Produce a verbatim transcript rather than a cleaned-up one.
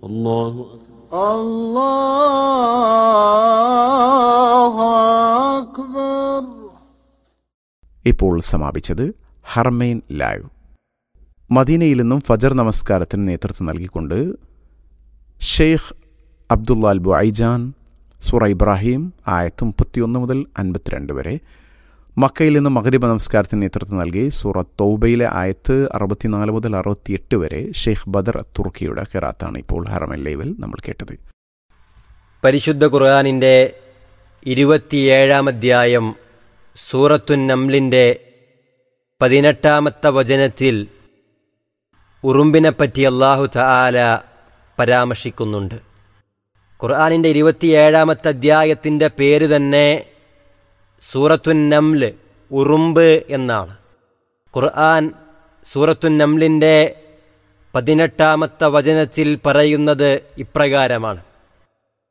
അല്ലാഹു അല്ലാഹു അക്ബർ. ഇപ്പോൾ സമാപിച്ചത് ഹർമൈൻ ലൈവ്. മദീനയിൽ നിന്നും ഫജർ നമസ്കാരത്തിന് നേതൃത്വം നൽകിക്കൊണ്ട് ഷെയ്ഖ് അബ്ദുല്ലാൽ ബുഐജാൻ സൂറ ഇബ്രാഹിം ആയത്ത് മുപ്പത്തിയൊന്ന് മുതൽ അൻപത്തിരണ്ട് വരെ, മക്കയിൽ നിന്നും മഗ്രിബ് നമസ്കാരത്തിന് നേതൃത്വം നൽകി സൂറ തൗബയിലെ ആയത്ത് അറുപത്തിനാല് മുതൽ അറുപത്തിയെട്ട് വരെ ഷെയ്ഖ് ബദർ തുർക്കിയുടെ ഖിറാത്താണ് ഇപ്പോൾ ഹറമൈൻ ലൈവിൽ നമ്മൾ കേട്ടത്. പരിശുദ്ധ ഖുർആനിൻ്റെ ഇരുപത്തിയേഴാം അധ്യായം സൂറത്തുൻ നംലിൻ്റെ പതിനെട്ടാമത്തെ വചനത്തിൽ ഉറുമ്പിനെപ്പറ്റി അല്ലാഹു തആല പരാമർശിക്കുന്നുണ്ട്. ഖുർആനിൻ്റെ ഇരുപത്തിയേഴാമത്തെ അധ്യായത്തിൻ്റെ പേര് തന്നെ സൂറത്തുൻ നംൽ, ഉറുമ്പ് എന്നാണ്. ഖുർആൻ സൂറത്തുൻ നംലിൻ്റെ പതിനെട്ടാമത്തെ വചനത്തിൽ പറയുന്നത് ഇപ്രകാരമാണ്: